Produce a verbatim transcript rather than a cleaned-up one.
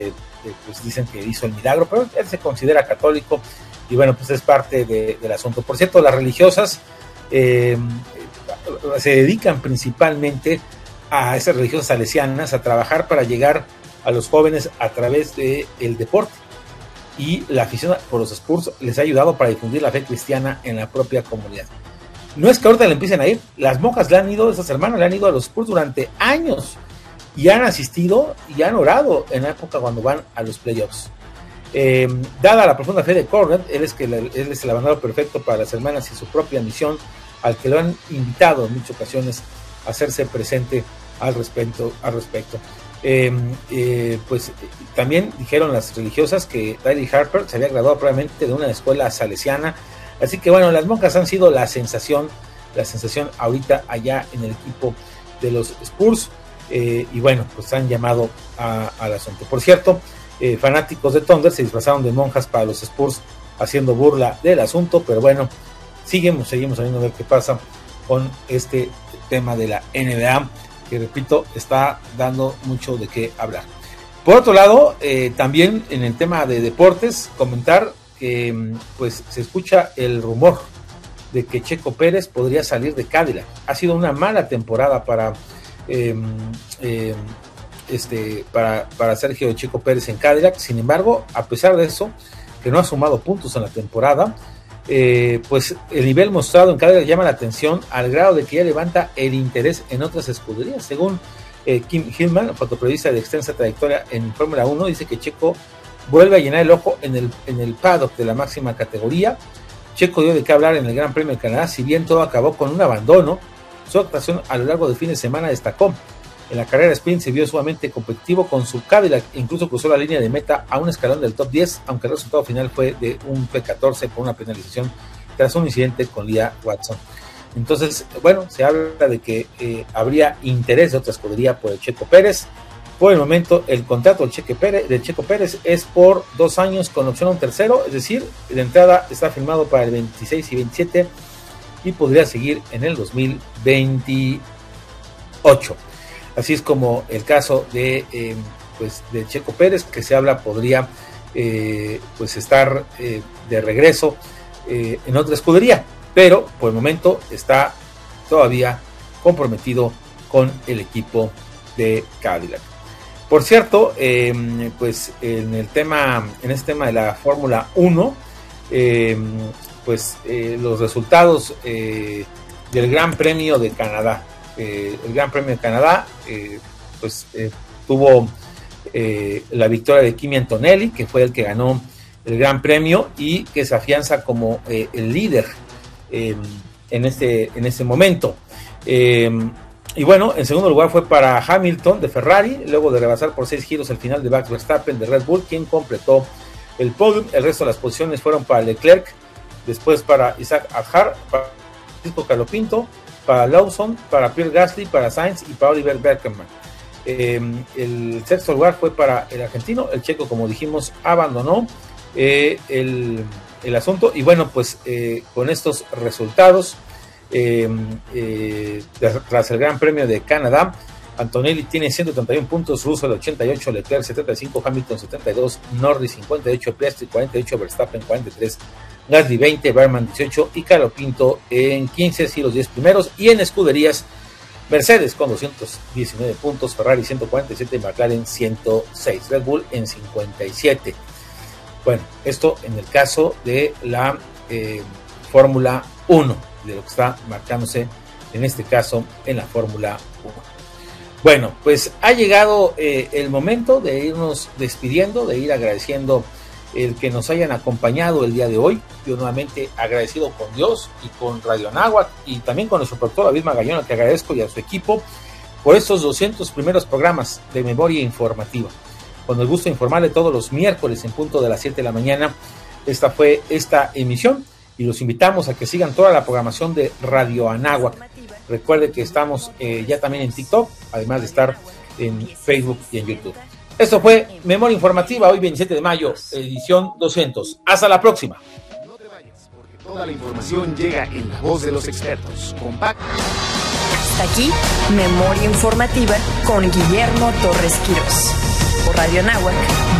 eh, pues dicen que hizo el milagro, pero él se considera católico y bueno, pues es parte de, del asunto. Por cierto, las religiosas eh, se dedican principalmente a esas religiosas salesianas a trabajar para llegar a los jóvenes a través del deporte, y la afición por los Spurs les ha ayudado para difundir la fe cristiana en la propia comunidad. No es que ahorita le empiecen a ir, las monjas le han ido, esas hermanas le han ido a los Spurs durante años y han asistido y han orado en la época cuando van a los playoffs. Eh, dada la profunda fe de Cornet, él es, que la, él es el abanderado perfecto para las hermanas y su propia misión, al que lo han invitado en muchas ocasiones a hacerse presente al respecto. Al respecto. Eh, eh, pues también dijeron las religiosas que Riley Harper se había graduado previamente de una escuela salesiana, así que bueno, las monjas han sido la sensación, la sensación ahorita allá en el equipo de los Spurs, eh, y bueno, pues han llamado a, al asunto. Por cierto, eh, fanáticos de Thunder se disfrazaron de monjas para los Spurs haciendo burla del asunto, pero bueno, seguimos, seguimos viendo a ver qué pasa con este tema de la N B A, que repito, está dando mucho de qué hablar. Por otro lado, eh, también en el tema de deportes, comentar que pues se escucha el rumor de que Checo Pérez podría salir de Cadillac. Ha sido una mala temporada para eh, eh, este para, para Sergio Checo Pérez en Cadillac. Sin embargo, a pesar de eso, que no ha sumado puntos en la temporada, Eh, pues el nivel mostrado en Cadillac llama la atención al grado de que ya levanta el interés en otras escuderías. Según eh, Kim Hillman, fotoperiodista de extensa trayectoria en Fórmula uno, dice que Checo vuelve a llenar el ojo en el, en el paddock de la máxima categoría. Checo dio de qué hablar en el Gran Premio de Canadá, si bien todo acabó con un abandono. Su actuación a lo largo del fin de semana destacó. En la carrera sprint se vio sumamente competitivo con su Cadillac, incluso cruzó la línea de meta a un escalón del top diez, aunque el resultado final fue de un P catorce por una penalización tras un incidente con Leah Watson. Entonces, bueno, se habla de que eh, habría interés de otra escudería por el Checo Pérez. Por el momento, el contrato del Checo Pérez, del Checo Pérez es por dos años con opción a un tercero, es decir, de entrada está firmado para el veintiséis y veintisiete y podría seguir en el dos mil veintiocho. Así es como el caso de, eh, pues de Checo Pérez, que se habla podría eh, pues estar eh, de regreso eh, en otra escudería, pero por el momento está todavía comprometido con el equipo de Cadillac. Por cierto, eh, pues en el tema, en este tema de la Fórmula uno, eh, pues eh, los resultados eh, del Gran Premio de Canadá. Eh, el Gran Premio de Canadá eh, pues eh, tuvo eh, la victoria de Kimi Antonelli, que fue el que ganó el Gran Premio y que se afianza como eh, el líder eh, en este en este momento. Eh, y bueno, en segundo lugar fue para Hamilton de Ferrari, luego de rebasar por seis giros el final de Max Verstappen de Red Bull, quien completó el podium. El resto de las posiciones fueron para Leclerc, después para Isaac Hadjar, para Francisco Colapinto, para Lawson, para Pierre Gasly, para Sainz y para Oliver Beckerman. Eh, el sexto lugar fue para el argentino. El checo, como dijimos, abandonó eh, el, el asunto. Y bueno, pues eh, con estos resultados, eh, eh, tras el Gran Premio de Canadá, Antonelli tiene ciento treinta y uno puntos, Russell ochenta y ocho, Leclerc setenta y cinco, Hamilton setenta y dos, Norris cincuenta y ocho, Piastri cuarenta y ocho, Verstappen cuarenta y tres, Gasly veinte, Berman dieciocho y Colapinto en quince, sí, los diez primeros. Y en escuderías, Mercedes con doscientos diecinueve puntos, Ferrari ciento cuarenta y siete, McLaren ciento seis, Red Bull en cincuenta y siete. Bueno, esto en el caso de la eh, Fórmula uno, de lo que está marcándose en este caso en la Fórmula uno. Bueno, pues ha llegado eh, el momento de irnos despidiendo, de ir agradeciendo el que nos hayan acompañado el día de hoy. Yo nuevamente agradecido con Dios y con Radio Anáhuac y también con nuestro productor David Magallón, que agradezco, y a su equipo por estos doscientos primeros programas de memoria informativa. Con el gusto de informarle todos los miércoles en punto de las siete de la mañana. Esta fue esta emisión y los invitamos a que sigan toda la programación de Radio Anáhuac. Recuerde que estamos eh, ya también en TikTok, además de estar en Facebook y en YouTube. Esto fue Memoria Informativa, hoy veintisiete de mayo, edición doscientos. Hasta la próxima. No te vayas, porque toda la información llega en la voz de los expertos. Compacto. Hasta aquí, Memoria Informativa con Guillermo Torres Quirós. por Radio Anáhuac.